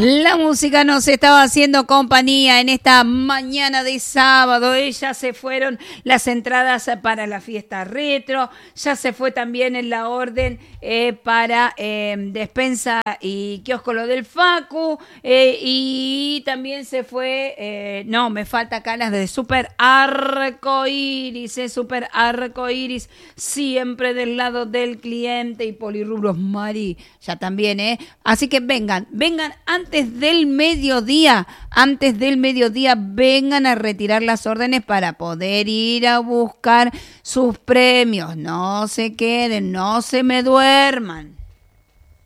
La música nos estaba haciendo compañía en esta mañana de sábado. Ya se fueron las entradas para la fiesta retro. Ya se fue también en la orden para despensa y kiosco lo del Facu. Y también se fue, no, me falta acá las de Super Arcoiris. Super Arcoiris, siempre del lado del cliente, y Polirrubros Mari, ya también, Así que vengan antes del mediodía, vengan a retirar las órdenes para poder ir a buscar sus premios. No se queden, no se me duerman.